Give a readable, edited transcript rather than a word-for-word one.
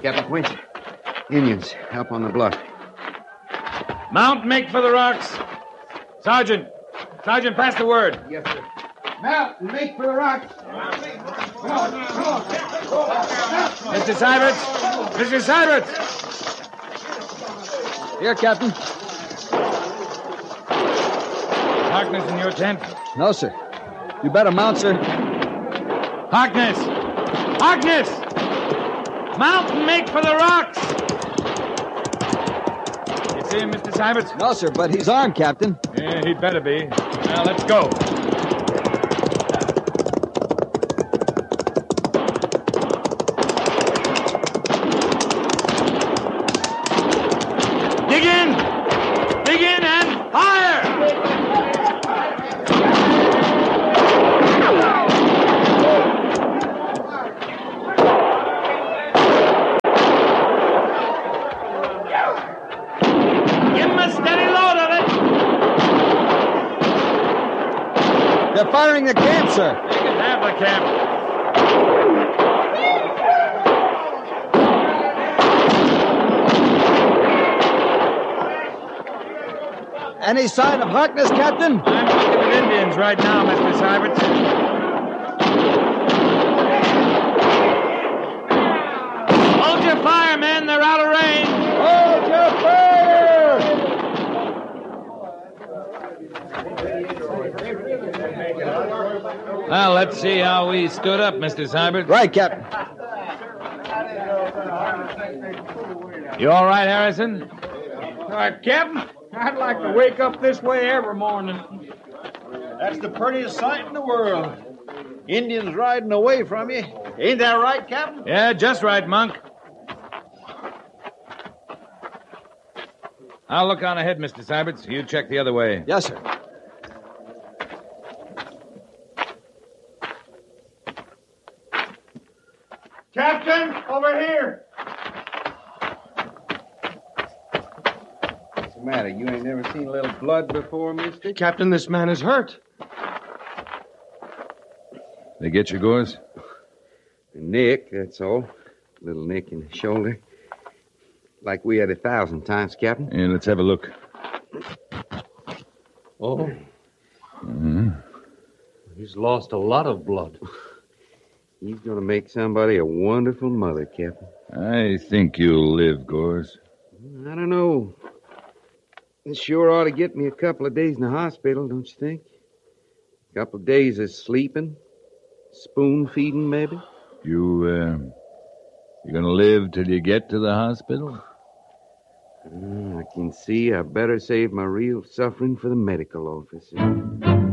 Captain Quincy. Indians, help on the bluff. Mount and make for the rocks. Sergeant, pass the word. Yes, sir. Mount and make for the rocks. Come on. Mr. Syberts! Here, Captain. Harkness in your tent? No, sir. You better mount, sir. Harkness! Mount and make for the rocks! You see him, Mr. Syberts? No, sir, but he's armed, Captain. Yeah, he'd better be. Now, let's go. Dig in and fire! Give him a steady load of it. They're firing the camp, sir. They can have the camp. Any sign of Harkness, Captain? I'm looking at Indians right now, Mr. Syberts. Hold your fire, men. They're out of range. Hold your fire! Well, let's see how we stood up, Mr. Syberts. Right, Captain. You all right, Harrison? Captain, I'd like to wake up this way every morning. That's the prettiest sight in the world. Indians riding away from you. Ain't that right, Captain? Yeah, just right, Monk. I'll look on ahead, Mr. Syberts. You check the other way. Yes, sir. Captain, over here. What's the matter? You ain't never seen a little blood before, mister? Captain, this man is hurt. They get your gores? Nick, that's all. Little nick in the shoulder. Like we had 1,000 times, Captain. Yeah, let's have a look. Oh. He's lost a lot of blood. He's going to make somebody a wonderful mother, Captain. I think you'll live, Gores. I don't know. This sure ought to get me a couple of days in the hospital, don't you think? A couple of days of sleeping, spoon feeding, maybe. You gonna live till you get to the hospital? I can see I better save my real suffering for the medical officer.